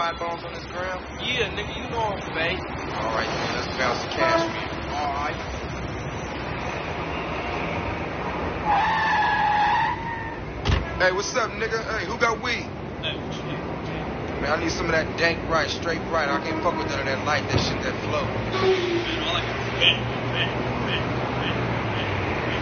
five bones on this ground? Yeah, nigga, you know I'm fake. Alright, man, let's bounce the cash for you. Alright. Hey, what's up, nigga? Hey, who got weed? Hey, what you need? Man, I need some of that dank right, straight right. I can't fuck with none of that light, that shit, that flow. Man, all I can bang, bang, bang, bang.